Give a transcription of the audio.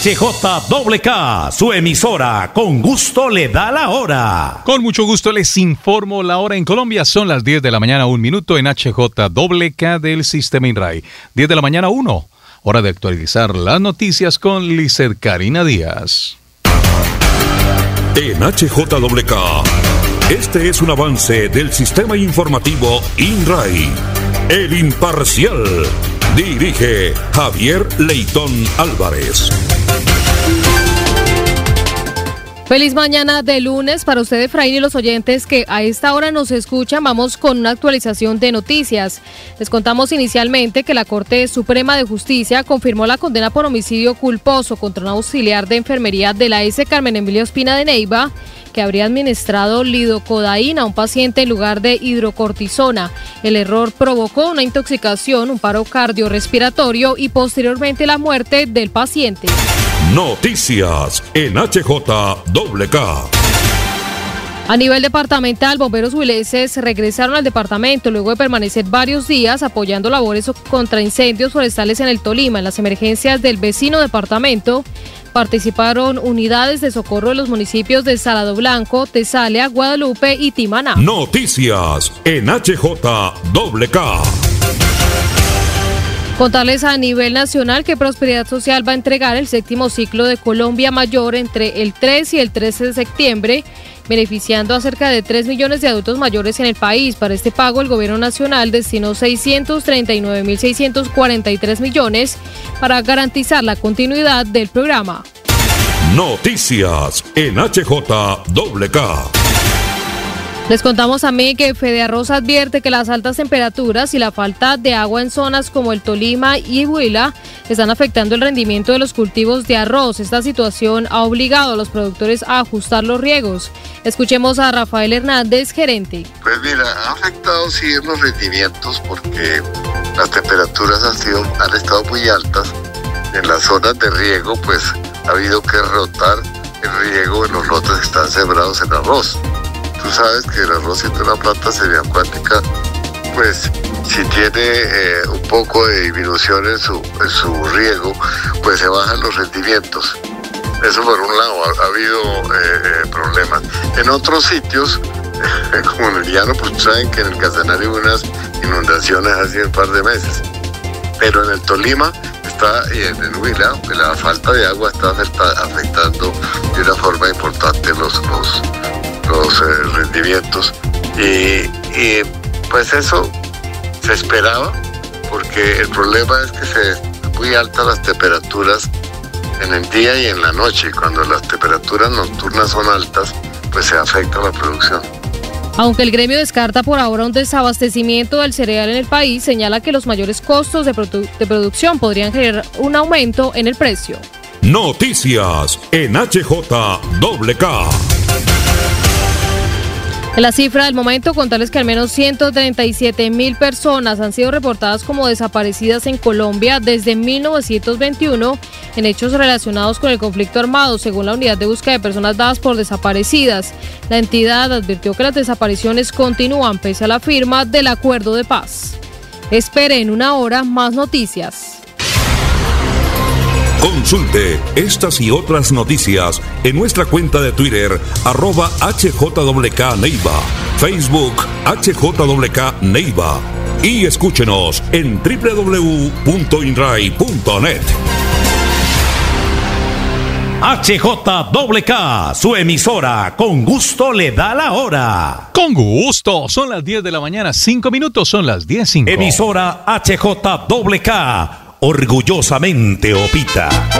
HJKK, su emisora, con gusto le da la hora. Con mucho gusto les informo la hora en Colombia. Son las 10 de la mañana, 1 minuto en HJKK del Sistema INRAI. 10 de la mañana, 1. Hora de actualizar las noticias con Lizeth Karina Díaz. En HJKK, este es un avance del Sistema Informativo INRAI. El Imparcial. Dirige Javier Leitón Álvarez. Feliz mañana de lunes para usted, Efraín, y los oyentes que a esta hora nos escuchan. Vamos con una actualización de noticias. Les contamos inicialmente que la Corte Suprema de Justicia confirmó la condena por homicidio culposo contra un auxiliar de enfermería de la S. Carmen Emilio Ospina de Neiva, que habría administrado lidocaína a un paciente en lugar de hidrocortisona. El error provocó una intoxicación, un paro cardiorrespiratorio y posteriormente la muerte del paciente. Noticias en HJKK. A nivel departamental, bomberos huilenses regresaron al departamento luego de permanecer varios días apoyando labores contra incendios forestales en el Tolima. En las emergencias del vecino departamento participaron unidades de socorro de los municipios de Salado Blanco, Tesalia, Guadalupe y Timaná. Noticias en HJKK. Contarles a nivel nacional que Prosperidad Social va a entregar el 7º ciclo de Colombia Mayor entre el 3 y el 13 de septiembre, beneficiando a cerca de 3 millones de adultos mayores en el país. Para este pago, el gobierno nacional destinó 639.643 millones para garantizar la continuidad del programa. Noticias en HJKK. Les contamos también que Fedearroz advierte que las altas temperaturas y la falta de agua en zonas como el Tolima y Huila están afectando el rendimiento de los cultivos de arroz. Esta situación ha obligado a los productores a ajustar los riegos. Escuchemos a Rafael Hernández, gerente. Pues mira, ha afectado sí los rendimientos porque las temperaturas han estado muy altas. En las zonas de riego pues ha habido que rotar el riego en los lotes que están sembrados en arroz. Tú sabes que el arroz, siendo una planta semiacuática, pues si tiene un poco de disminución en su riego, pues se bajan los rendimientos. Eso por un lado, ha habido problemas. En otros sitios, como en el llano, pues saben que en el Casanare hubo unas inundaciones hace un par de meses. Pero en el Tolima y en Huila, la falta de agua está afectando de una forma importante los rendimientos y pues eso se esperaba porque el problema es que son muy altas las temperaturas en el día y en la noche, y cuando las temperaturas nocturnas son altas pues se afecta la producción. Aunque el gremio descarta por ahora un desabastecimiento del cereal en el país, señala que los mayores costos de producción podrían generar un aumento en el precio. Noticias en HJKK. En la cifra del momento, contarles que al menos 137.000 personas han sido reportadas como desaparecidas en Colombia desde 1921 en hechos relacionados con el conflicto armado, según la Unidad de Búsqueda de Personas Dadas por Desaparecidas. La entidad advirtió que las desapariciones continúan pese a la firma del acuerdo de paz. Espere en una hora más noticias. Consulte estas y otras noticias en nuestra cuenta de Twitter, @HJKK Neiva, Facebook HJKK Neiva, y escúchenos en www.inrai.net. HJKK, su emisora, con gusto le da la hora. Con gusto, son las 10 de la mañana, 5 minutos, son las 10:05. Emisora HJKK, orgullosamente Opita.